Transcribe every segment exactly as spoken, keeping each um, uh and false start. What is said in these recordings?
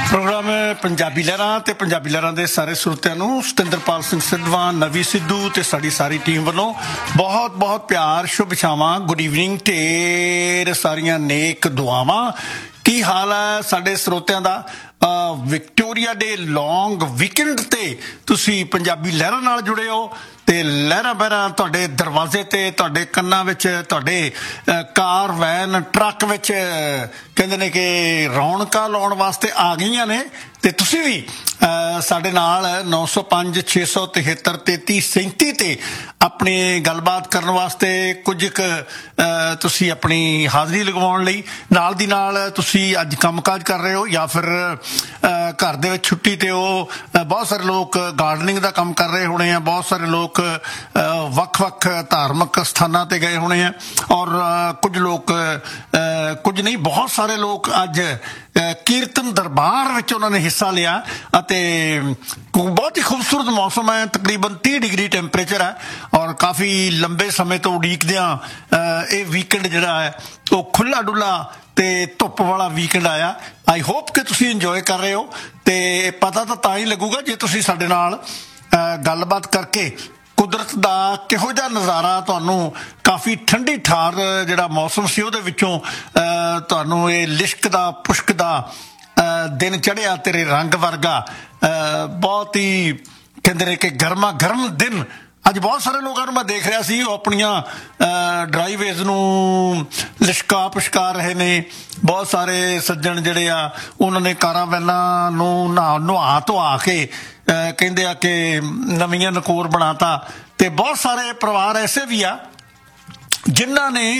Programme Punjabi ਲਹਿਰਾਂ ਤੇ ਪੰਜਾਬੀ ਲਹਿਰਾਂ ਦੇ ਸਾਰੇ ਸਰੋਤਿਆਂ ਨੂੰ ਸਤਿੰਦਰਪਾਲ ਸਿੰਘ ਸਿੱਧਵਾਂ, ਨਵੀ ਸਿੱਧੂ ਤੇ ਸਾਡੀ ਸਾਰੀ ਟੀਮ ਵੱਲੋਂ ਬਹੁਤ ਬਹੁਤ ਪਿਆਰ, ਸ਼ੁਭ ਇਛਾਵਾਂ, ਗੁੱਡ ਈਵਨਿੰਗ, ਢੇਰ ਸਾਰੀਆਂ ਨੇਕ ਦੁਆਵਾਂ। ਕੀ ਹਾਲ ਹੈ ਸਾਡੇ ਸਰੋਤਿਆਂ ਦਾ? ਵਿਕਟੋਰੀਆ ਡੇ ਲੌਂਗ ਵੀਕਐਂਡ ਤੇ ਤੁਸੀਂ ਪੰਜਾਬੀ ਲਹਿਰਾਂ ਨਾਲ ਜੁੜੇ ਹੋ ਤੇ ਲਹਿਰਾਂ ਬਹਿਰਾਂ ਤੁਹਾਡੇ ਦਰਵਾਜ਼ੇ ਤੇ, ਤੁਹਾਡੇ ਕੰਨਾਂ ਵਿੱਚ, ਤੁਹਾਡੇ ਕਾਰ, ਵੈਨ, ਟਰੱਕ ਵਿੱਚ ਕਹਿੰਦੇ ਨੇ ਕਿ ਰੌਣਕਾਂ ਲਾਉਣ ਵਾਸਤੇ ਆ ਗਈਆਂ ਨੇ। ਤੇ ਤੁਸੀਂ ਵੀ ਸਾਡੇ ਨਾਲ ਨੌ ਸੌ ਪੰਜ ਛੇ ਸੌ ਤਿਹੱਤਰ ਤੇਤੀ ਸੈਂਤੀ ਤੇ ਆਪਣੀ ਗੱਲਬਾਤ ਕਰਨ ਵਾਸਤੇ ਕੁਝ ਕੁ ਤੁਸੀਂ ਆਪਣੀ ਹਾਜ਼ਰੀ ਲਗਵਾਉਣ ਲਈ, ਨਾਲ ਦੀ ਨਾਲ ਤੁਸੀਂ ਅੱਜ ਕੰਮਕਾਜ ਕਰ ਰਹੇ ਹੋ ਜਾਂ ਫਿਰ ਘਰ ਦੇ ਵਿੱਚ ਛੁੱਟੀ ਤੇ ਹੋ। ਬਹੁਤ ਸਾਰੇ ਲੋਕ ਗਾਰਡਨਿੰਗ ਦਾ ਕੰਮ ਕਰ ਰਹੇ ਹੋਣੇ ਆ, ਬਹੁਤ ਸਾਰੇ ਲੋਕ ਵੱਖ ਵੱਖ ਧਾਰਮਿਕ ਸਥਾਨਾਂ ਤੇ ਗਏ ਹੋਣੇ ਆ, ਔਰ ਕੁਝ ਲੋਕ ਕੁਝ ਨਹੀਂ ਬਹੁਤ ਸਾਰੇ ਲੋਕ ਅੱਜ ਕੀਰਤਨ ਦਰਬਾਰ ਵਿੱਚ ਉਹਨਾਂ ਨੇ ਹਿੱਸਾ ਲਿਆ ਅਤੇ ਬਹੁਤ ਹੀ ਖੂਬਸੂਰਤ ਮੌਸਮ ਹੈ। ਤਕਰੀਬਨ ਤੀਹ ਡਿਗਰੀ ਟੈਂਪਰੇਚਰ ਹੈ ਔਰ ਕਾਫੀ ਲੰਬੇ ਸਮੇਂ ਤੋਂ ਉਡੀਕਦਿਆਂ ਇਹ ਵੀਕਐਂਡ ਜਿਹੜਾ ਹੈ ਉਹ ਖੁੱਲ੍ਹਾ ਡੁੱਲਾ ਤੇ ਧੁੱਪ ਵਾਲਾ ਵੀਕਐਂਡ ਆਇਆ। ਆਈ ਹੋਪ ਕਿ ਤੁਸੀਂ ਇੰਜੋਏ ਕਰ ਰਹੇ ਹੋ ਤੇ ਪਤਾ ਤਾਂ ਤਾਂ ਹੀ ਲੱਗੂਗਾ ਜੇ ਤੁਸੀਂ ਸਾਡੇ ਨਾਲ ਗੱਲਬਾਤ ਕਰਕੇ ਕੁਦਰਤ ਦਾ ਕਿਹੋ ਜਿਹਾ ਨਜ਼ਾਰਾ, ਤੁਹਾਨੂੰ ਕਾਫੀ ਠੰਡੀ ਠਾਰ ਜਿਹੜਾ ਮੌਸਮ ਸੀ ਉਹਦੇ ਵਿੱਚੋਂ ਤੁਹਾਨੂੰ ਇਹ ਲਿਸ਼ਕਦਾ ਪੁਸ਼ਕਦਾ ਦਿਨ ਚੜ੍ਹਿਆ ਤੇਰੇ ਰੰਗ ਵਰਗਾ, ਬਹੁਤ ਹੀ ਕਹਿੰਦੇ ਨੇ ਕਿ ਗਰਮਾ ਗਰਮ ਦਿਨ। ਅੱਜ ਬਹੁਤ ਸਾਰੇ ਲੋਕਾਂ ਨੂੰ ਮੈਂ ਦੇਖ ਰਿਹਾ ਸੀ, ਉਹ ਆਪਣੀਆਂ ਡਰਾਈਵੇਜ਼ ਨੂੰ ਲਿਸ਼ਕਾ ਪੁਸ਼ਕਾ ਰਹੇ ਨੇ। ਬਹੁਤ ਸਾਰੇ ਸੱਜਣ ਜਿਹੜੇ ਆ ਉਹਨਾਂ ਨੇ ਕਾਰਾਂ ਵੈਨਾਂ ਨੂੰ ਨਹਾ ਨੁਹਾ ਧੁਆ ਕੇ ਕਹਿੰਦੇ ਆ ਕਿ ਨਵੀਆਂ ਨਕੋਰ ਬਣਾਤਾ। ਤੇ ਬਹੁਤ ਸਾਰੇ ਪਰਿਵਾਰ ਐਸੇ ਵੀ ਆ ਜਿਨ੍ਹਾਂ ਨੇ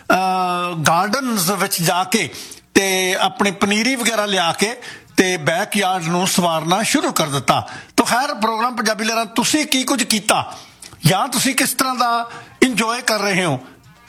ਗਾਰਡਨਸ ਵਿੱਚ ਜਾ ਕੇ ਤੇ ਆਪਣੀ ਪਨੀਰੀ ਵਗੈਰਾ ਲਿਆ ਕੇ ਤੇ ਬੈਕ ਯਾਰਡ ਨੂੰ ਸਵਾਰਨਾ ਸ਼ੁਰੂ ਕਰ ਦਿੱਤਾ। ਤਾਂ ਖੈਰ, ਪ੍ਰੋਗਰਾਮ ਪੰਜਾਬੀ ਲਹਿਰਾਂ ਤੁਸੀਂ ਕੀ ਕੁਝ ਕੀਤਾ ਜਾਂ ਤੁਸੀਂ ਕਿਸ ਤਰ੍ਹਾਂ ਦਾ ਇੰਜੋਏ ਕਰ ਰਹੇ ਹੋ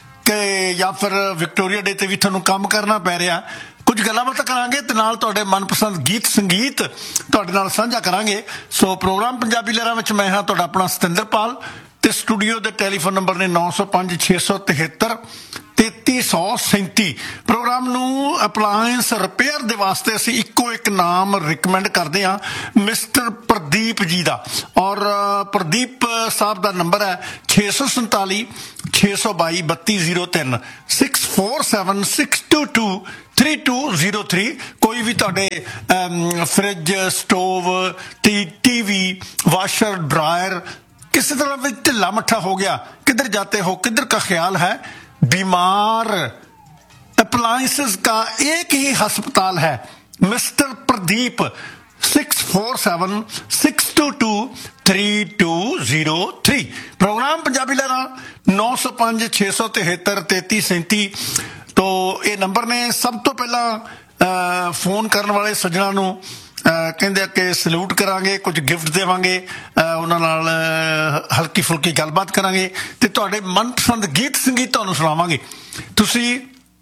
ਕਿ ਜਾਂ ਫਿਰ ਵਿਕਟੋਰੀਆ ਡੇ ਤੇ ਵੀ ਤੁਹਾਨੂੰ ਕੰਮ ਕਰਨਾ ਪੈ ਰਿਹਾ। ਕੁਝ ਗੱਲਾਂ ਬਾਤਾਂ ਕਰਾਂਗੇ ਤੇ ਨਾਲ ਤੁਹਾਡੇ ਮਨਪਸੰਦ ਗੀਤ ਸੰਗੀਤ ਤੁਹਾਡੇ ਨਾਲ ਸਾਂਝਾ ਕਰਾਂਗੇ। ਸੋ ਪ੍ਰੋਗਰਾਮ ਪੰਜਾਬੀ ਲਹਿਰਾਂ ਵਿੱਚ ਮੈਂ ਹਾਂ ਤੁਹਾਡਾ ਆਪਣਾ ਸਤਿੰਦਰਪਾਲ ਤੇ ਸਟੂਡੀਓ ਦੇ ਟੈਲੀਫੋਨ ਨੰਬਰ ਨੇ ਨੌ ਸੌ ਪੰਜ ਛੇ ਸੌ ਤਿਹੱਤਰ ਤੇਤੀ ਸੌ ਸੈਂਤੀ। ਪ੍ਰੋਗਰਾਮ ਨੂੰ ਅਪਲਾਇੰਸ ਰਿਪੇਅਰ ਦੇ ਵਾਸਤੇ ਅਸੀਂ ਇੱਕੋ ਇੱਕ ਨਾਮ ਰਿਕਮੈਂਡ ਕਰਦੇ ਹਾਂ, ਮਿਸਟਰ ਪ੍ਰਦੀਪ ਜੀ ਦਾ। ਔਰ ਪ੍ਰਦੀਪ ਸਾਹਿਬ ਦਾ ਨੰਬਰ ਹੈ ਛੇ ਸੌ ਸੰਤਾਲੀ ਛੇ ਸੌ ਬਾਈ ਬੱਤੀ ਜ਼ੀਰੋ ਤਿੰਨ six four seven six to two three two zero three. ਕੋਈ ਵੀ ਤੁਹਾਡੇ fridge, stove, T T V, washer, ਡਰਾयर किसी तरह भी ढिला मट्ठा हो गया, किधर जाते हो, किधर का ख्याल है? बीमार अप्लायंसेस का एक ही अस्पताल है, mister Pradeep. Six four seven six to to three to zero three. Programme Punjabi लहरा नौ सौ पांच छे सौ तिहत्तर तेती सैंती तो ये नंबर ने। सब तो पहला फोन करने वाले सज्जणों ਨੂੰ ਕਹਿੰਦੇ ਆ ਕਿ ਸਲੂਟ ਕਰਾਂਗੇ, ਕੁਝ ਗਿਫਟ ਦੇਵਾਂਗੇ, ਉਹਨਾਂ ਨਾਲ ਹਲਕੀ ਫੁਲਕੀ ਗੱਲਬਾਤ ਕਰਾਂਗੇ ਤੇ ਤੁਹਾਡੇ ਮਨਪਸੰਦ ਗੀਤ ਸੰਗੀਤ ਤੁਹਾਨੂੰ ਸੁਣਾਵਾਂਗੇ। ਤੁਸੀਂ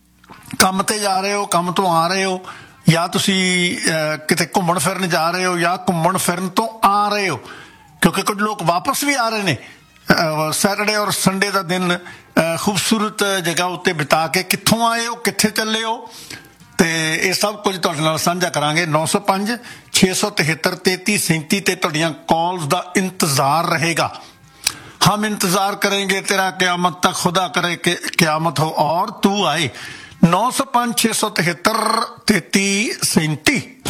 ਕੰਮ ਤੇ ਜਾ ਰਹੇ ਹੋ, ਕੰਮ ਤੋਂ ਆ ਰਹੇ ਹੋ, ਜਾਂ ਤੁਸੀਂ ਕਿਤੇ ਘੁੰਮਣ ਫਿਰਨ ਜਾ ਰਹੇ ਹੋ ਜਾਂ ਘੁੰਮਣ ਫਿਰਨ ਤੋਂ ਆ ਰਹੇ ਹੋ, ਕਿਉਂਕਿ ਕੁਝ ਲੋਕ ਵਾਪਸ ਵੀ ਆ ਰਹੇ ਨੇ ਸੈਟਰਡੇ ਔਰ ਸੰਡੇ ਦਾ ਦਿਨ ਖੂਬਸੂਰਤ ਜਗ੍ਹਾ ਉੱਤੇ ਬਿਤਾ ਕੇ। ਕਿੱਥੋਂ ਆਏ ਹੋ, ਕਿੱਥੇ ਚੱਲੇ ਹੋ, ਤੇ ਇਹ ਸਭ ਕੁਝ ਤੁਹਾਡੇ ਨਾਲ ਸਾਂਝਾ ਕਰਾਂਗੇ। ਨੌ ਸੌ ਪੰਜ ਛੇ ਸੌ ਤਿਹੱਤਰ ਤੇਤੀ ਸੈਂਤੀ ਤੇ ਤੁਹਾਡੀਆਂ ਕਾਲਸ ਦਾ ਇੰਤਜ਼ਾਰ ਰਹੇਗਾ। ਹਮ ਇੰਤਜ਼ਾਰ ਕरेंगे तेरा क़यामत तक, खुदा करे कि क़यामत हो और तू आए। नौ सौ पाँच छे सौ तिहत्तर तैती सैंती।